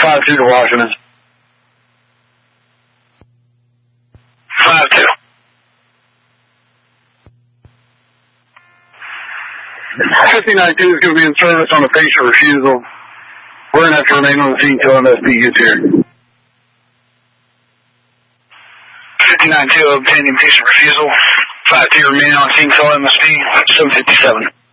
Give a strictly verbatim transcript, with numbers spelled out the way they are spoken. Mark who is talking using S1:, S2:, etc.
S1: five two to Washington. five two. fifty-nine two is going to be in service on a patient refusal. We're going to have to remain on the scene until M S P gets here. fifty-nine two, obtaining patient refusal. five two remaining on scene until M S P. seven fifty-seven.